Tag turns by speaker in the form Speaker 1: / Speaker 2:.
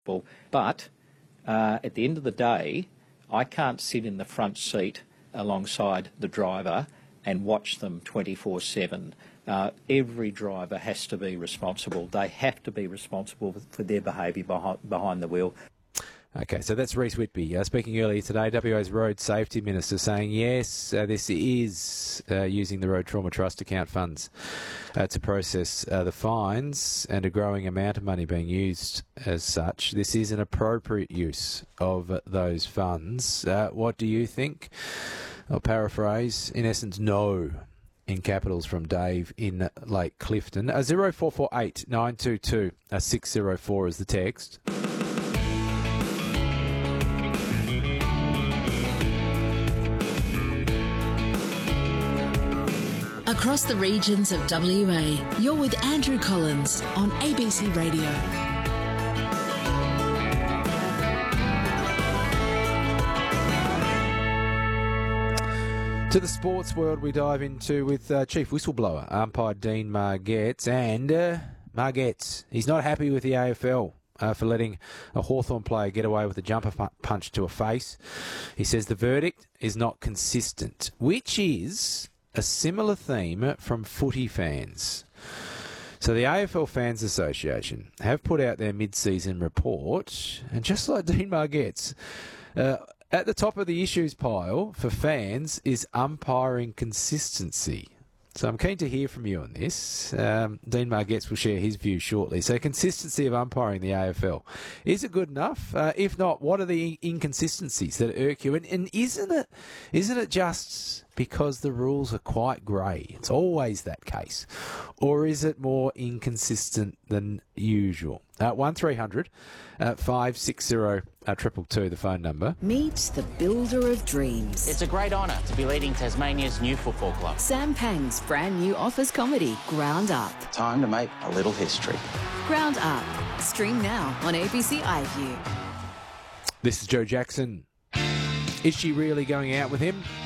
Speaker 1: But at the end of the day, I can't sit in the front seat alongside the driver and watch them 24/7. Every driver has to be responsible. They have to be responsible for their behaviour behind the wheel.
Speaker 2: Okay, so that's Reece Whitby speaking earlier today, WA's Road Safety Minister, saying yes, this is using the Road Trauma Trust account funds to process the fines, and a growing amount of money being used as such. This is an appropriate use of those funds. What do you think? I'll paraphrase, in essence, no, in capitals from Dave in Lake Clifton. 0448 922 604 is the text.
Speaker 3: Across the regions of WA, you're with Andrew Collins on ABC Radio.
Speaker 2: To the sports world we dive into with Chief Whistleblower, umpire Dean Margetts. And Margetts, he's not happy with the AFL for letting a Hawthorn player get away with a jumper punch to a face. He says the verdict is not consistent, which is a similar theme from footy fans. So the AFL Fans Association have put out their mid-season report, and just like Dean Margetts, at the top of the issues pile for fans is umpiring consistency. So I'm keen to hear from you on this. Dean Margetts will share his view shortly. So consistency of umpiring the AFL. Is it good enough? If not, what are the inconsistencies that irk you? And isn't it just because the rules are quite grey? It's always that case. Or is it more inconsistent than usual? 1300 560 222, the phone number.
Speaker 3: Meet the builder of dreams.
Speaker 4: It's a great honour to be leading Tasmania's new football club.
Speaker 3: Sam Pang's brand new office comedy, Ground Up.
Speaker 4: Time to make a little history.
Speaker 3: Ground Up. Stream now on ABC iView.
Speaker 2: This is Joe Jackson. Is she really going out with him?